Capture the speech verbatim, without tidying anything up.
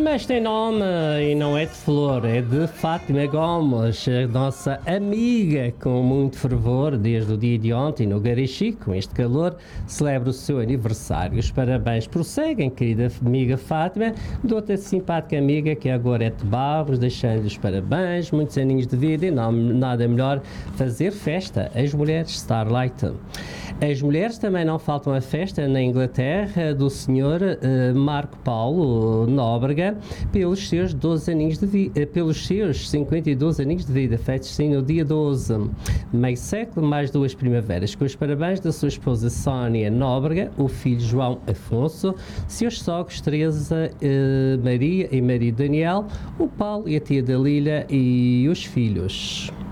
Mas tem nome e não é de flor, é de Fátima Gomes, a nossa amiga com muito fervor desde o dia de ontem no Garixi, com este calor, celebra o seu aniversário. Os parabéns prosseguem, querida amiga Fátima, de outra simpática amiga que é a Gorete Barros, deixando os parabéns, muitos aninhos de vida e não, nada melhor fazer festa, as mulheres Starlight. As mulheres também não faltam à festa na Inglaterra do senhor uh, Marco Paulo Nóbrega pelos seus doze aninhos de vida, pelos seus cinquenta e dois aninhos de vida, feitos sim no dia doze, meio século, mais duas primaveras, com os parabéns da sua esposa Sónia Nóbrega, o filho João Afonso, seus sogros Teresa, uh, Maria e marido Daniel, o Paulo e a tia Dalila e os filhos.